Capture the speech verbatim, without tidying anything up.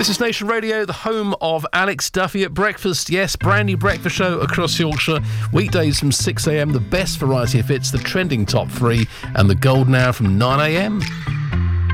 This is Nation Radio, the home of Alex Duffy at breakfast. Yes, brand new breakfast show across Yorkshire. Weekdays from six a m, the best variety of hits, the trending top three, and the golden hour from nine a m.